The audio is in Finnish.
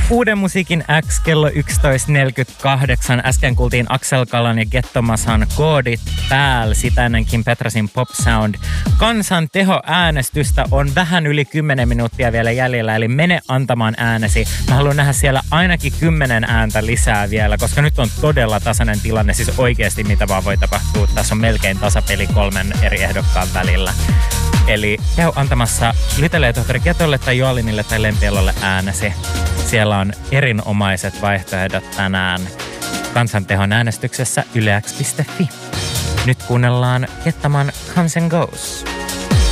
Uuden musiikin X kello 11.48. Äsken kuultiin Axel Kalan ja Gettomasan Koodit päällä. Sitä ennenkin Petrasin Pop Sound. Kansan tehoäänestystä on vähän yli 10 minuuttia vielä jäljellä, eli mene antamaan äänesi. Mä haluan nähdä siellä ainakin 10 ääntä lisää vielä, koska nyt on todella tasainen tilanne. Siis oikeasti mitä vaan voi tapahtua. Tässä on melkein tasapeli 3 eri ehdokkaan välillä. Eli käy antamassa Lytelle ja tohtori Ketolle tai Joalinille tai Lempielolle äänesi. Siellä on erinomaiset vaihtoehdot tänään kansantehon äänestyksessä ylex.fi. Nyt kuunnellaan Kettaman Comes and Goes.